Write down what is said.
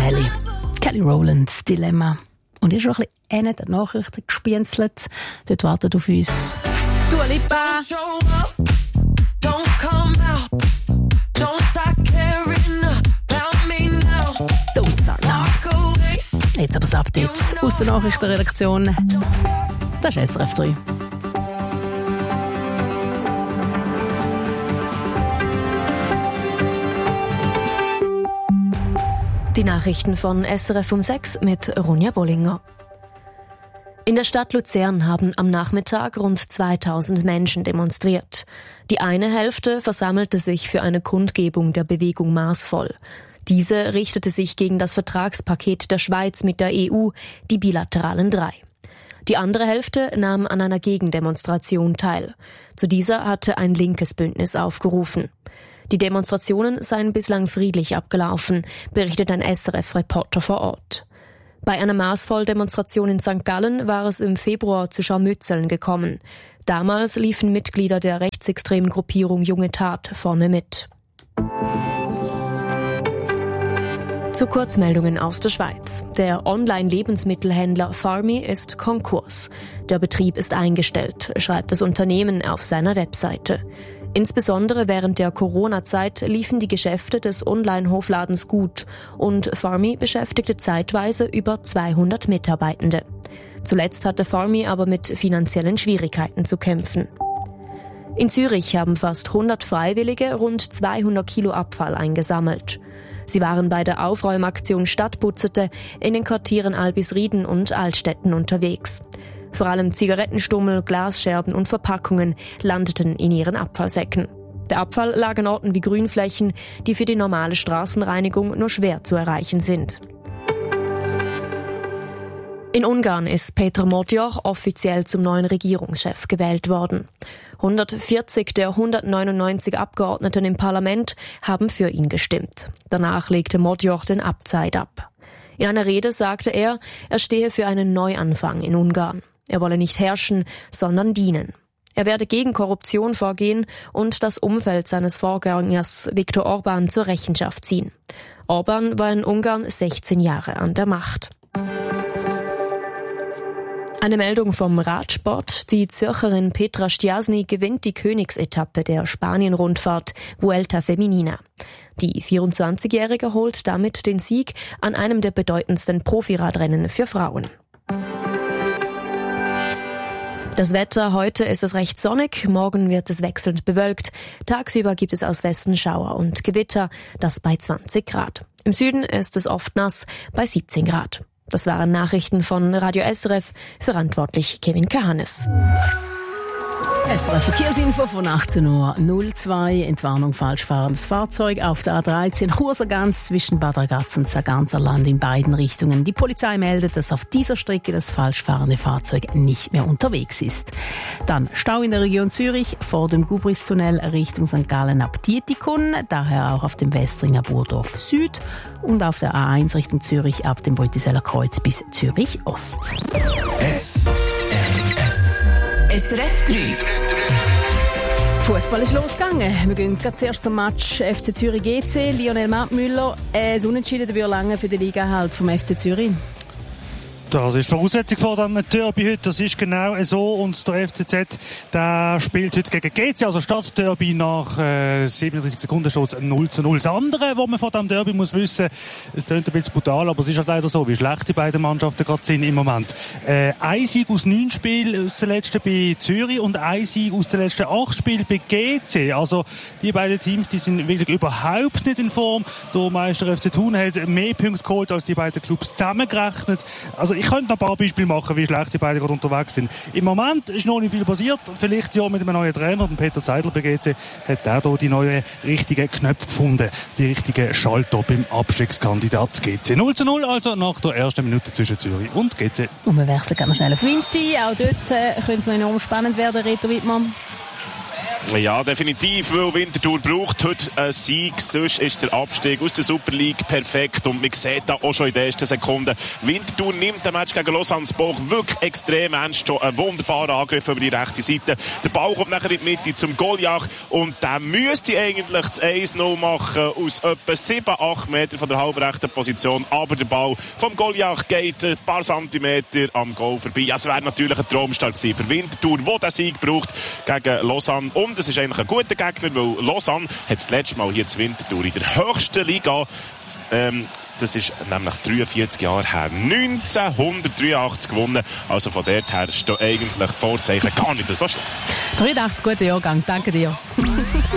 Kelly. Kelly Rowland, Dilemma. Und ich habe schon ein bisschen der Nachrichten gespienzelt. Dort wartet auf uns Dua Lipa. Don't start now. Jetzt aber das Update aus der Nachrichtenredaktion. Das ist SRF 3. Die Nachrichten von SRF um 6 mit Ronja Bollinger. In der Stadt Luzern haben am Nachmittag rund 2000 Menschen demonstriert. Die eine Hälfte versammelte sich für eine Kundgebung der Bewegung Maßvoll. Diese richtete sich gegen das Vertragspaket der Schweiz mit der EU, die bilateralen 3. Die andere Hälfte nahm an einer Gegendemonstration teil. Zu dieser hatte ein linkes Bündnis aufgerufen. Die Demonstrationen seien bislang friedlich abgelaufen, berichtet ein SRF-Reporter vor Ort. Bei einer Maßvoll-Demonstration in St. Gallen war es im Februar zu Scharmützeln gekommen. Damals liefen Mitglieder der rechtsextremen Gruppierung Junge Tat vorne mit. Zu Kurzmeldungen aus der Schweiz. Der Online-Lebensmittelhändler Farmy ist Konkurs. Der Betrieb ist eingestellt, schreibt das Unternehmen auf seiner Webseite. Insbesondere während der Corona-Zeit liefen die Geschäfte des Online-Hofladens gut und Farmy beschäftigte zeitweise über 200 Mitarbeitende. Zuletzt hatte Farmy aber mit finanziellen Schwierigkeiten zu kämpfen. In Zürich haben fast 100 Freiwillige rund 200 Kilo Abfall eingesammelt. Sie waren bei der Aufräumaktion Stadtputzete in den Quartieren Albisrieden und Altstetten unterwegs. Vor allem Zigarettenstummel, Glasscherben und Verpackungen landeten in ihren Abfallsäcken. Der Abfall lag an Orten wie Grünflächen, die für die normale Straßenreinigung nur schwer zu erreichen sind. In Ungarn ist Petr Modjor offiziell zum neuen Regierungschef gewählt worden. 140 der 199 Abgeordneten im Parlament haben für ihn gestimmt. Danach legte Modjor den Abzeit ab. In einer Rede sagte er stehe für einen Neuanfang in Ungarn. Er wolle nicht herrschen, sondern dienen. Er werde gegen Korruption vorgehen und das Umfeld seines Vorgängers Viktor Orbán zur Rechenschaft ziehen. Orbán war in Ungarn 16 Jahre an der Macht. Eine Meldung vom Radsport. Die Zürcherin Petra Stiasny gewinnt die Königsetappe der Spanien-Rundfahrt Vuelta Feminina. Die 24-Jährige holt damit den Sieg an einem der bedeutendsten Profiradrennen für Frauen. Das Wetter, heute ist es recht sonnig, morgen wird es wechselnd bewölkt. Tagsüber gibt es aus Westen Schauer und Gewitter, das bei 20 Grad. Im Süden ist es oft nass, bei 17 Grad. Das waren Nachrichten von Radio SRF, verantwortlich Kevin Kahanes. SRF Verkehrsinfo von 18.02 Uhr. Entwarnung falsch fahrendes Fahrzeug auf der A13 Chursergans zwischen Bad Ragaz und Sarganserland in beiden Richtungen. Die Polizei meldet, dass auf dieser Strecke das falsch fahrende Fahrzeug nicht mehr unterwegs ist. Dann Stau in der Region Zürich vor dem Gubristunnel Richtung St. Gallen ab Dietikon, daher auch auf dem Westringer Burdorf Süd und auf der A1 Richtung Zürich ab dem Brütiseller Kreuz bis Zürich Ost. SRF 3. Fußball ist losgegangen. Wir gehen zuerst zum Match FC Zürich GC. Lionel Martmüller, das Unentschieden würde lange für den Ligahalt vom FC Zürich. Das ist die Voraussetzung vor dem Derby heute. Das ist genau so. Und der FCZ der spielt heute gegen GC, also Stadtderby. Nach 37 Sekunden steht es 0:0. Das andere, was man vor dem Derby muss wissen, es klingt ein bisschen brutal, aber es ist halt leider so, wie schlecht die beiden Mannschaften gerade sind im Moment. Ein Sieg aus 9 Spielen aus den letzten bei Zürich und ein Sieg aus den letzten 8 Spielen bei GC. Also die beiden Teams, die sind wirklich überhaupt nicht in Form. Der Meister FC Thun hat mehr Punkte geholt als die beiden Clubs zusammengerechnet. Also ich könnte noch ein paar Beispiele machen, wie schlecht die beiden gerade unterwegs sind. Im Moment ist noch nicht viel passiert. Vielleicht ja mit einem neuen Trainer, dem Peter Zeidler bei GC, hat er hier die neuen richtigen Knöpfe gefunden. Die richtigen Schalter beim Abstiegskandidat GC. 0:0 also nach der ersten Minute zwischen Zürich und GC. Und wir wechseln ganz schnell auf Winti. Auch dort könnte es noch enorm spannend werden, Reto Wittmann. Ja, definitiv, weil Winterthur braucht heute einen Sieg, sonst ist der Abstieg aus der Super League perfekt und man sieht da auch schon in den ersten Sekunden, Winterthur nimmt den Match gegen Lausanne-Boch wirklich extrem ernst, schon ein wunderbarer Angriff über die rechte Seite, der Ball kommt nachher in die Mitte zum Goliath und der müsste eigentlich das 1-0 machen aus etwa 7-8 Meter von der halbrechten Position, aber der Ball vom Goliath geht ein paar Zentimeter am Goal vorbei. Es wäre natürlich ein Traumstart gewesen für Winterthur, der den Sieg braucht gegen Lausanne. Und es ist eigentlich ein guter Gegner, weil Lausanne hat das letzte Mal hier zu Winterthur in der höchsten Liga, das ist nämlich 43 Jahre her, 1983 gewonnen. Also von dort her stehen eigentlich die Vorzeichen gar nicht so schlecht. 83, guter Jahrgang, danke dir.